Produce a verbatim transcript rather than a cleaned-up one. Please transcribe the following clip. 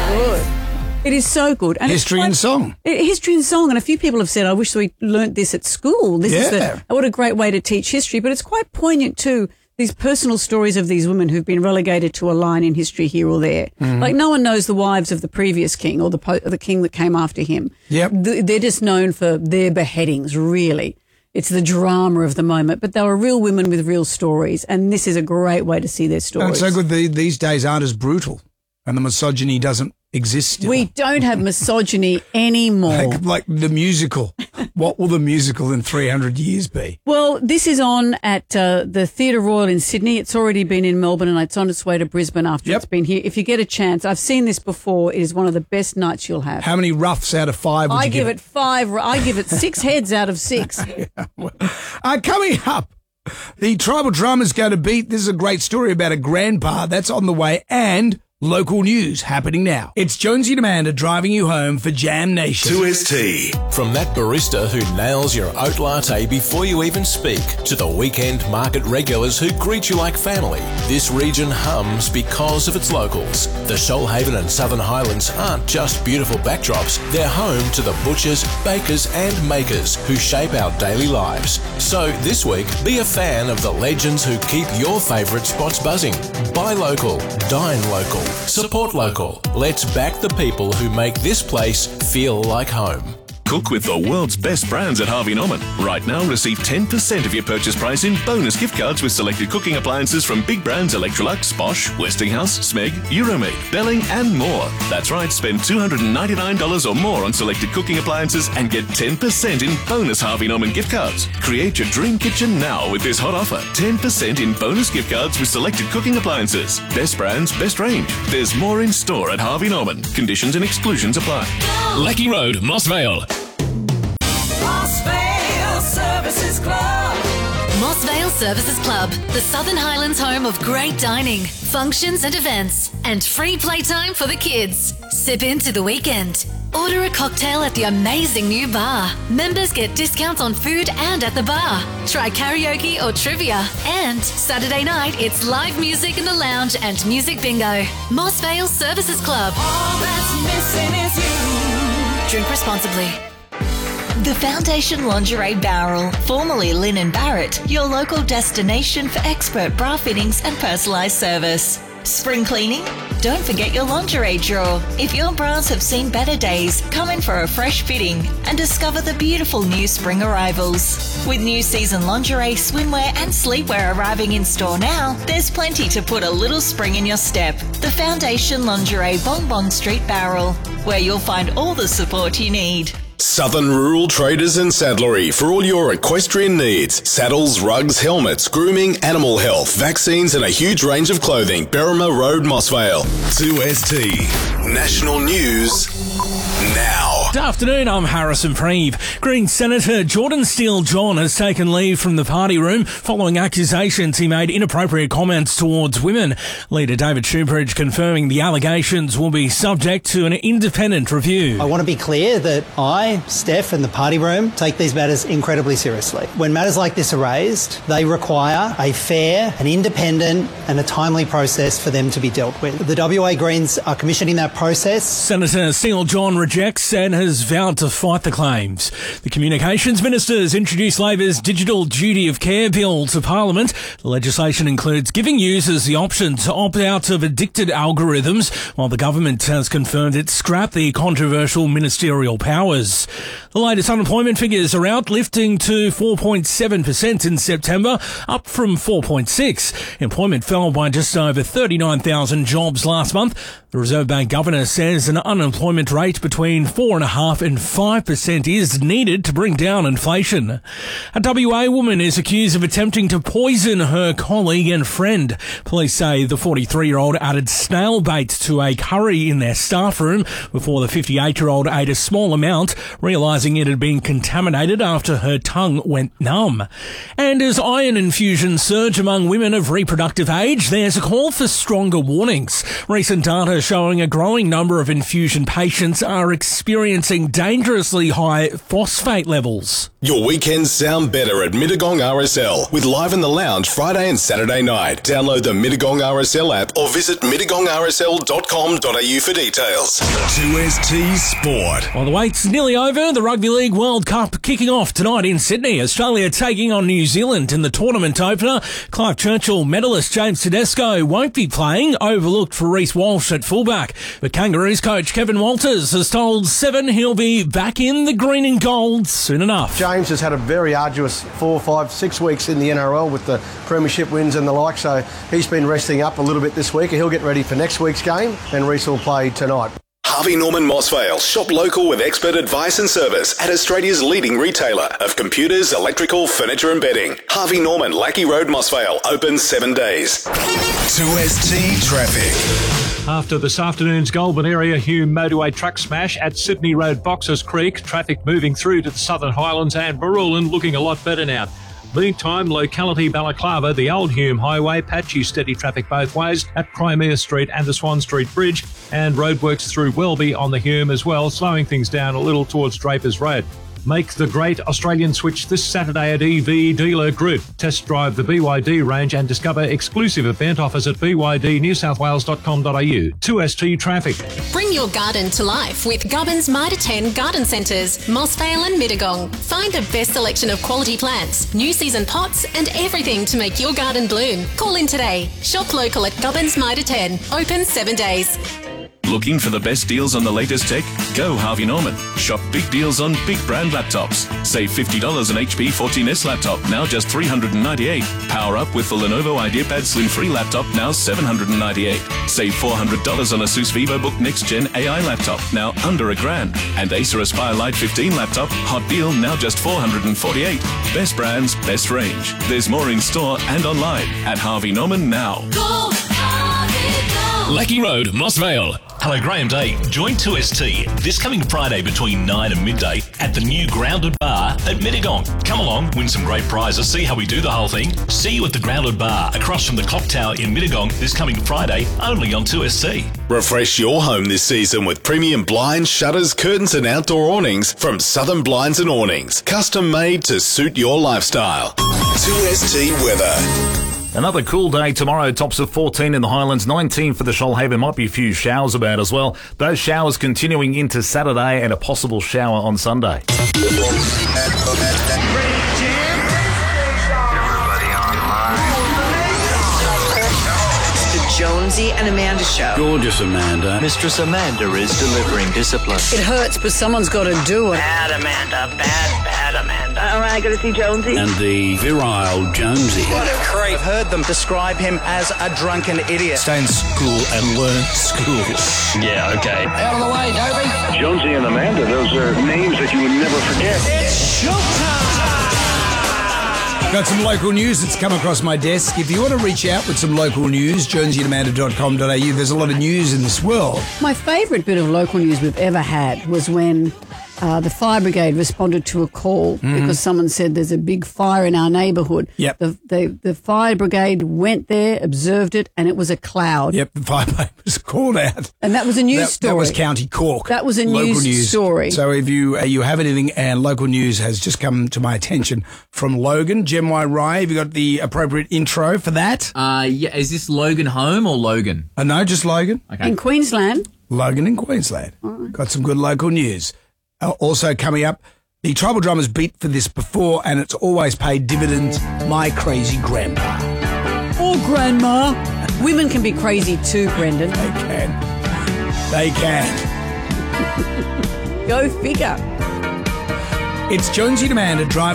good. It is so good. And history and song. It, history and song. And a few people have said, I wish we learnt this at school. This yeah. is the, what a great way to teach history. But it's quite poignant too, these personal stories of these women who've been relegated to a line in history here or there. Mm-hmm. Like no one knows the wives of the previous king or the po- the king that came after him. Yep. The, they're just known for their beheadings, really. It's the drama of the moment. But they were real women with real stories. And this is a great way to see their stories. And it's so good the, these days aren't as brutal and the misogyny doesn't exist still. We don't have misogyny anymore. Like, like the musical. What will the musical in three hundred years be? Well, this is on at uh, the Theatre Royal in Sydney. It's already been in Melbourne and it's on its way to Brisbane after yep. it's been here. If you get a chance, I've seen this before. It is one of the best nights you'll have. How many roughs out of five would I you give give it? it five. I give it six heads out of six. yeah, well, uh, coming up, the tribal drama's going to beat. This is a great story about a grandpa that's on the way and local news happening now. It's Jonesy and Amanda driving you home for Jam Nation. two S T. From that barista who nails your oat latte before you even speak, to the weekend market regulars who greet you like family, this region hums because of its locals. The Shoalhaven and Southern Highlands aren't just beautiful backdrops, they're home to the butchers, bakers and makers who shape our daily lives. So this week, be a fan of the legends who keep your favourite spots buzzing. Buy local, dine local, support local. Let's back the people who make this place feel like home. Cook with the world's best brands at Harvey Norman. Right now, receive ten percent of your purchase price in bonus gift cards with selected cooking appliances from big brands Electrolux, Bosch, Westinghouse, Smeg, Euromead, Belling and more. That's right, spend two hundred ninety-nine dollars or more on selected cooking appliances and get ten percent in bonus Harvey Norman gift cards. Create your dream kitchen now with this hot offer. ten percent in bonus gift cards with selected cooking appliances. Best brands, best range. There's more in store at Harvey Norman. Conditions and exclusions apply. Lecky Road, Moss Vale. Moss Vale Services Club. Moss Vale Services Club, the Southern Highlands home of great dining, functions and events, and free playtime for the kids. Sip into the weekend. Order a cocktail at the amazing new bar. Members get discounts on food and at the bar. Try karaoke or trivia. And Saturday night, it's live music in the lounge and music bingo. Moss Vale Services Club. All that's missing is you. Drink responsibly. The Foundation Lingerie Barrel, formerly Lynn and Barrett, your local destination for expert bra fittings and personalised service. Spring cleaning? Don't forget your lingerie drawer. If your bras have seen better days, come in for a fresh fitting and discover the beautiful new spring arrivals. With new season lingerie, swimwear and sleepwear arriving in store now, there's plenty to put a little spring in your step. The Foundation Lingerie Bong Bong Street Barrel, where you'll find all the support you need. Southern Rural Traders and Saddlery for all your equestrian needs. Saddles, rugs, helmets, grooming, animal health, vaccines and a huge range of clothing. Berrima Road, Moss Vale. two S T. National News now. Good afternoon, I'm Harrison Preeve. Green Senator Jordan Steele-John has taken leave from the party room following accusations he made inappropriate comments towards women. Leader David Shoebridge confirming the allegations will be subject to an independent review. I want to be clear that I, Steph and the party room take these matters incredibly seriously. When matters like this are raised, they require a fair, an independent and a timely process for them to be dealt with. The W A Greens are commissioning that process. Senator Steele-John rejects and has vowed to fight the claims. The Communications Minister's introduced Labor's Digital Duty of Care Bill to Parliament. The legislation includes giving users the option to opt out of addicted algorithms, while the government has confirmed it scrapped the controversial ministerial powers. The latest unemployment figures are out, lifting to four point seven percent in September, up from four point six. Employment fell by just over thirty-nine thousand jobs last month. The Reserve Bank Governor says an unemployment rate between four point five percent and five percent is needed to bring down inflation. A W A woman is accused of attempting to poison her colleague and friend. Police say the forty-three-year-old added snail bait to a curry in their staff room before the fifty-eight-year-old ate a small amount, realising it had been contaminated after her tongue went numb. And as iron infusions surge among women of reproductive age, there's a call for stronger warnings. Recent data showing a growing number of infusion patients are experiencing dangerously high phosphate levels. Your weekends sound better at Mittagong R S L with Live in the Lounge Friday and Saturday night. Download the Mittagong R S L app or visit mittagong r s l dot com dot a u for details. two S T Sport. Well, the wait's nearly over. The Rugby League World Cup kicking off tonight in Sydney. Australia taking on New Zealand in the tournament opener. Clive Churchill medalist James Tedesco won't be playing, overlooked for Reece Walsh at fullback. But Kangaroos coach Kevin Walters has told Seven he'll be back in the green and gold soon enough. James has had a very arduous four, five, six weeks in the N R L with the premiership wins and the like, so he's been resting up a little bit this week. He'll get ready for next week's game, and Reece will play tonight. Harvey Norman Mossvale. Shop local with expert advice and service at Australia's leading retailer of computers, electrical, furniture and bedding. Harvey Norman, Lackey Road, Mossvale. Open seven days. two S T Traffic. After this afternoon's Goulburn area Hume motorway truck smash at Sydney Road, Boxers Creek, traffic moving through to the Southern Highlands and Baroolan looking a lot better now. Meantime, locality Balaclava, the old Hume Highway, patchy steady traffic both ways at Crimea Street and the Swan Street Bridge, and roadworks through Welby on the Hume as well, slowing things down a little towards Drapers Road. Make the great Australian switch this Saturday at E V Dealer Group. Test drive the B Y D range and discover exclusive event offers at b y d new south wales dot com dot a u. two S T Traffic. Bring your garden to life with Gubbins Mitre ten Garden Centres, Mossvale and Mittagong. Find the best selection of quality plants, new season pots and everything to make your garden bloom. Call in today. Shop local at Gubbins Mitre ten. Open seven days. Looking for the best deals on the latest tech? Go Harvey Norman. Shop big deals on big brand laptops. Save fifty dollars on H P fourteen S laptop, now just three hundred ninety-eight dollars. Power up with the Lenovo IdeaPad Slim three laptop, now seven hundred ninety-eight dollars. Save four hundred dollars on Asus VivoBook Next Gen A I laptop, now under a grand. And Acer Aspire Lite fifteen laptop, hot deal, now just four hundred forty-eight dollars. Best brands, best range. There's more in store and online at Harvey Norman now. Go, Harvey, go. Lackey Road, Mossvale. Hello, Graham Day. Join two S T this coming Friday between nine and midday at the new Grounded Bar at Mittagong. Come along, win some great prizes, see how we do the whole thing. See you at the Grounded Bar across from the Clock Tower in Mittagong this coming Friday, only on two S T. Refresh your home this season with premium blinds, shutters, curtains and outdoor awnings from Southern Blinds and Awnings. Custom made to suit your lifestyle. two S T weather. Another cool day tomorrow, tops of fourteen in the Highlands, nineteen for the Shoalhaven. Might be a few showers about as well. Those showers continuing into Saturday and a possible shower on Sunday. Jonesy and Amanda Show. Gorgeous Amanda. Mistress Amanda is delivering discipline. It hurts, but someone's got to do it. Bad Amanda. Bad, bad Amanda. All right, got to see Jonesy. And the virile Jonesy. What a creep. I've heard them describe him as a drunken idiot. Stay in school and learn school. Yeah, okay. Out of the way, Dobie. Jonesy and Amanda, those are names that you would never forget. It's showtime. Got some local news that's come across my desk. If you want to reach out with some local news, jonesy and amanda dot com dot a u. There's a lot of news in this world. My favourite bit of local news we've ever had was when uh, the fire brigade responded to a call Mhm. because someone said there's a big fire in our neighbourhood. Yep. The, the, the fire brigade went there, observed it, and it was a cloud. Yep, the fire brigade was called out. And that was a news that, story. That was County Cork. That was a local news, news story. So if you uh, you have anything, and local news has just come to my attention from Logan. Gem Y Rye, have you got the appropriate intro for that? Uh, yeah, is this Logan home or Logan? Uh, no, just Logan. Okay. In Queensland. Logan in Queensland. Got some good local news. Uh, also coming up, the Tribal Drummers beat for this before, and it's always paid dividends. My crazy grandpa. Oh, Grandma. Women can be crazy too, Brendan. They can. They can. Go figure. It's Jonesy and Amanda driving